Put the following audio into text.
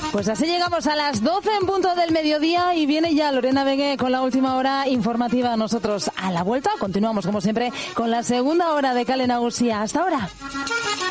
Pues así llegamos a las 12 en punto del mediodía y viene ya Lorena Begué con la última hora informativa. Nosotros a la vuelta continuamos como siempre con la segunda hora de Kale Nagusia. Hasta ahora.